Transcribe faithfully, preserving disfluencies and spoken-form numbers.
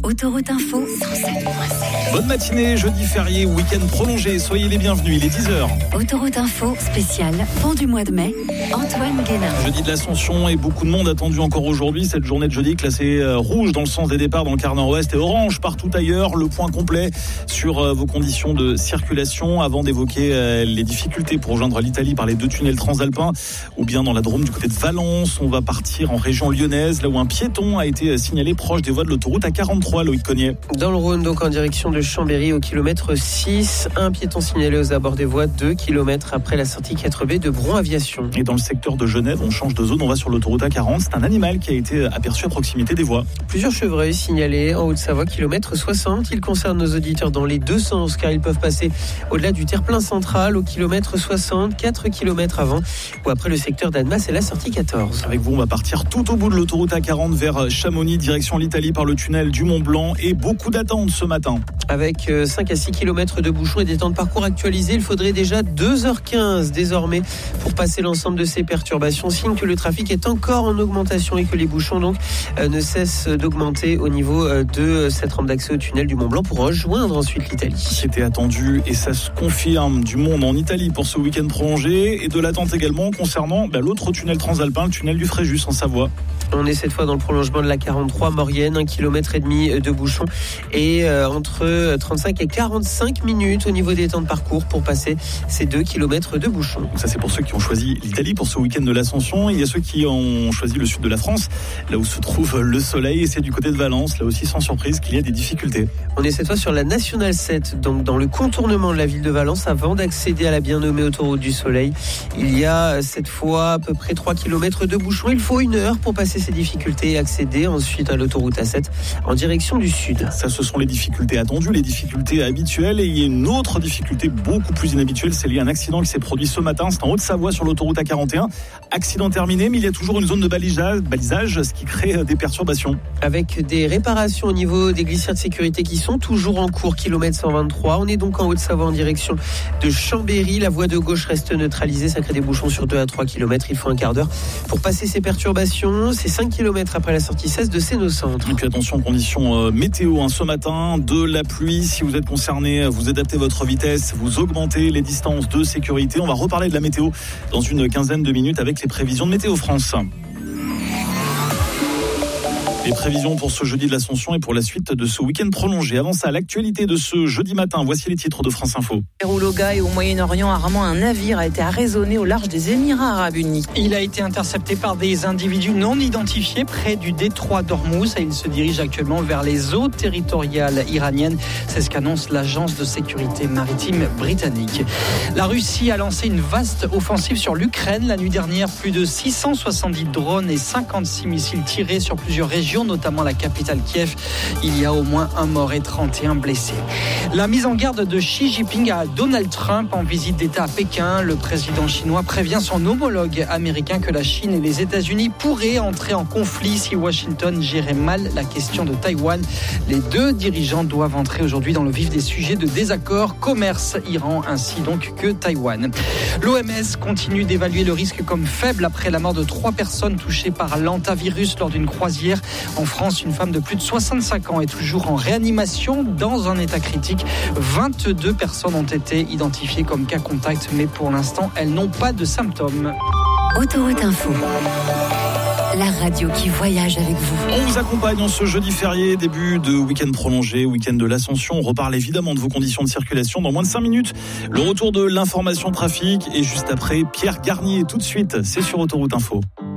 Autoroute Info cent sept point sept. Bonne matinée, jeudi férié, week-end prolongé, soyez les bienvenus, il est dix heures. Autoroute Info spécial, pont du mois de mai, Antoine Guénin. Jeudi de l'Ascension et beaucoup de monde attendu encore aujourd'hui. Cette journée de jeudi classée euh, rouge dans le sens des départs dans le quart nord-ouest et orange partout ailleurs. Le point complet sur euh, vos conditions de circulation avant d'évoquer euh, les difficultés pour rejoindre l'Italie par les deux tunnels transalpins ou bien dans la Drôme du côté de Valence. On va partir en région lyonnaise, là où un piéton a été signalé proche des voies de l'autoroute A quarante-trois, Loïc Cognier. Dans le Rhône, donc en direction de Chambéry au kilomètre six, un piéton signalé aux abords des voies, deux kilomètres après la sortie quatre B de Bron Aviation. Et dans le secteur de Genève, on change de zone, on va sur l'autoroute A quarante. C'est un animal qui a été aperçu à proximité des voies. Plusieurs chevreuils signalés en Haute-Savoie, kilomètre soixante. Ils concernent nos auditeurs dans les deux sens car ils peuvent passer au-delà du terre-plein central au kilomètre soixante, quatre kilomètres avant ou après le secteur d'Annemasse et la sortie quatorze. Avec vous, on va partir tout au bout de l'autoroute A quarante vers Chamonix, direction l'Italie par le tunnel du Mont-Blanc et beaucoup d'attentes ce matin. Avec cinq à six kilomètres de bouchons et des temps de parcours actualisés, il faudrait déjà deux heures quinze désormais pour passer l'ensemble de ces perturbations. Signe que le trafic est encore en augmentation et que les bouchons donc euh, ne cessent d'augmenter au niveau euh, de cette rampe d'accès au tunnel du Mont-Blanc pour rejoindre ensuite l'Italie. C'était attendu et ça se confirme, du monde en Italie pour ce week-end prolongé et de l'attente également concernant bah, l'autre tunnel transalpin, le tunnel du Fréjus en Savoie. On est cette fois dans le prolongement de la quarante-trois Maurienne, un kilomètre et demi de bouchons et euh, entre trente-cinq et quarante-cinq minutes au niveau des temps de parcours pour passer ces deux kilomètres de bouchons. Donc ça c'est pour ceux qui ont choisi l'Italie pour ce week-end de l'Ascension. Il y a ceux qui ont choisi le sud de la France, là où se trouve le soleil, et c'est du côté de Valence, là aussi sans surprise qu'il y a des difficultés. On est cette fois sur la Nationale sept, donc dans le contournement de la ville de Valence avant d'accéder à la bien nommée autoroute du Soleil. Il y a cette fois à peu près trois kilomètres de bouchons. Il faut une heure pour passer ces difficultés et accéder ensuite à l'autoroute A sept en direction du sud. Ça, ce sont les difficultés attendues, les difficultés habituelles. Et il y a une autre difficulté beaucoup plus inhabituelle, c'est lié à un accident qui s'est produit ce matin. C'est en Haute-Savoie sur l'autoroute A quarante et un. Accident terminé, mais il y a toujours une zone de balisage, balisage ce qui crée des perturbations. Avec des réparations au niveau des glissières de sécurité qui sont toujours en cours, kilomètre cent vingt-trois. On est donc en Haute-Savoie en direction de Chambéry. La voie de gauche reste neutralisée, ça crée des bouchons sur deux à trois kilomètres. Il faut un quart d'heure pour passer ces perturbations. C'est cinq kilomètres après la sortie seize de Sénocentre. Et puis attention aux conditions euh, météo hein, ce matin, de la pluie. Si vous êtes concerné, vous adaptez votre vitesse, vous augmentez les distances de sécurité. On va reparler de la météo dans une quinzaine de minutes avec les prévisions de Météo France. Les prévisions pour ce jeudi de l'Ascension et pour la suite de ce week-end prolongé. Avant ça, l'actualité de ce jeudi matin. Voici les titres de France Info. Au Loga et au Moyen-Orient, apparemment un navire a été arraisonné au large des Émirats Arabes Unis. Il a été intercepté par des individus non identifiés près du détroit d'Ormuz et il se dirige actuellement vers les eaux territoriales iraniennes. C'est ce qu'annonce l'agence de sécurité maritime britannique. La Russie a lancé une vaste offensive sur l'Ukraine. La nuit dernière, plus de six cent soixante-dix drones et cinquante-six missiles tirés sur plusieurs régions, notamment la capitale Kiev. Il y a au moins un mort et trente et un blessés. La mise en garde de Xi Jinping à Donald Trump en visite d'État à Pékin. Le président chinois prévient son homologue américain que la Chine et les États-Unis pourraient entrer en conflit si Washington gérait mal la question de Taïwan. Les deux dirigeants doivent entrer aujourd'hui dans le vif des sujets de désaccord, commerce, Iran ainsi donc que Taïwan. L'O M S continue d'évaluer le risque comme faible après la mort de trois personnes touchées par l'hantavirus lors d'une croisière. En France, une femme de plus de soixante-cinq ans est toujours en réanimation dans un état critique. vingt-deux personnes ont été identifiées comme cas contact, mais pour l'instant, elles n'ont pas de symptômes. Autoroute Info, la radio qui voyage avec vous. On vous accompagne en ce jeudi férié, début de week-end prolongé, week-end de l'Ascension. On reparle évidemment de vos conditions de circulation dans moins de cinq minutes. Le retour de l'information trafic et juste après, Pierre Garnier. Tout de suite, c'est sur Autoroute Info.